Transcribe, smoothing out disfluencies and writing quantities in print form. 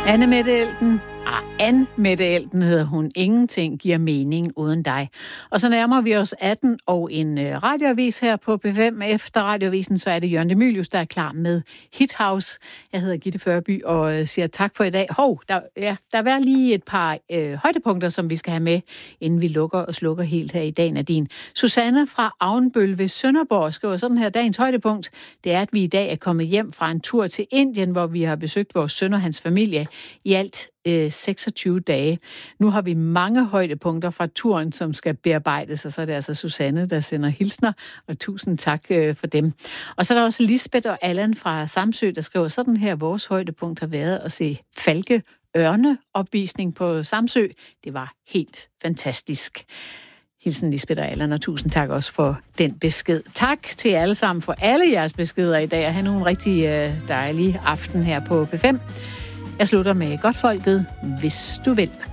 Anne Mette Elten hedder hun. Ingenting giver mening uden dig. Og så nærmer vi os 18 og en radioavis her på P5. Efter radioavisen, så er det Jørgen de Mylius, der er klar med Hit House. Jeg hedder Gitte Førby og siger tak for i dag. Der var lige et par højdepunkter, som vi skal have med, inden vi lukker og slukker helt her i dag, Nadine. Susanne fra Avnbøl ved Sønderborg skriver sådan her: dagens højdepunkt, det er, at vi i dag er kommet hjem fra en tur til Indien, hvor vi har besøgt vores søn og hans familie i alt 26 dage. Nu har vi mange højdepunkter fra turen, som skal bearbejdes, og så er det altså Susanne, der sender hilsner, og tusind tak for dem. Og så er der også Lisbeth og Allan fra Samsø, der skriver sådan her: vores højdepunkt har været at se Falke ørneopvisning på Samsø. Det var helt fantastisk. Hilsen Lisbeth og Allan, og tusind tak også for den besked. Tak til jer alle sammen for alle jeres beskeder i dag, og have nogle rigtig dejlige aften her på P5. Jeg slutter med Godtfolket, hvis du vil.